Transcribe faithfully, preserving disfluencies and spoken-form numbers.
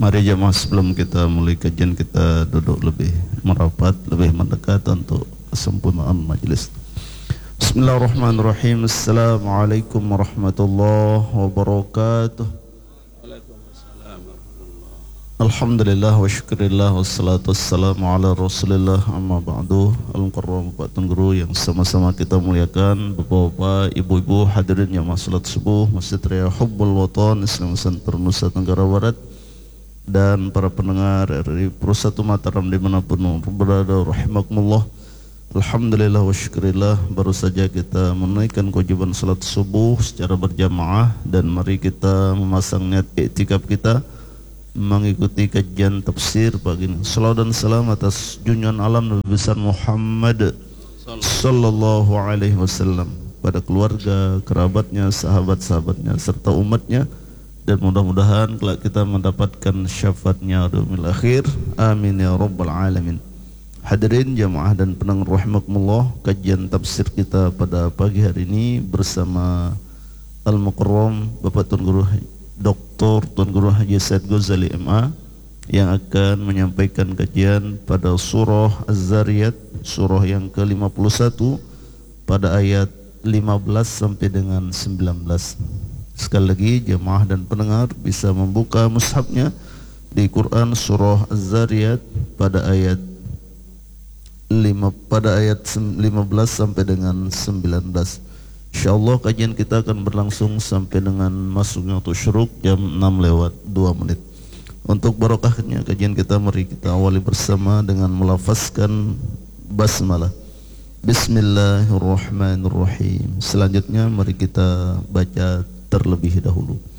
Mari jemaah sebelum kita mulai kajian kita duduk lebih merapat, lebih mendekat untuk kesempurnaan majelis. Bismillahirrahmanirrahim. Assalamualaikum warahmatullahi wabarakatuh. Alhamdulillah wa syukurillah wassalatu wassalamu ala rasulillah amma ba'du. Al-Mukarram Bapak Tuan Guru yang sama-sama kita muliakan, Bapak-bapak, ibu-ibu hadirin jamaah salat subuh Masjid Raya Hubbul Watan Islam Center Nusa Tenggara Barat, dan para pendengar dari Persatu Mataram dimanapun berada, rahimakumullah. Alhamdulillah wa syukurillah, baru saja kita menunaikan kewajiban salat subuh secara berjamaah, dan mari kita memasang niat iktikaf kita mengikuti kajian tafsir pagi ini. Salawat dan salam atas junjungan alam Nabi besar Muhammad sallallahu alaihi wasallam, pada keluarga, kerabatnya, sahabat-sahabatnya serta umatnya, dan mudah-mudahan kelak kita mendapatkan syafaatnya yaumil akhir. Amin ya rabbal alamin. Hadirin jamaah dan pendengar rahimakumullah, kajian tafsir kita pada pagi hari ini bersama Al-Mukarram Bapak Tuan Guru Doktor Tuan Guru Haji Said Ghazali M A yang akan menyampaikan kajian pada surah Az-Zariyat, surah yang ke lima puluh satu pada ayat lima belas sampai dengan sembilan belas. Sekali lagi jemaah dan pendengar bisa membuka mushafnya di Quran surah Az-Zariyat pada ayat lima pada ayat lima belas sampai dengan sembilan belas. Insyaallah kajian kita akan berlangsung sampai dengan masuknya waktu syuruk jam enam lewat dua menit. Untuk barokahnya kajian kita, mari kita awali bersama dengan melafazkan basmalah. Bismillahirrahmanirrahim. Selanjutnya mari kita baca terlebih dahulu.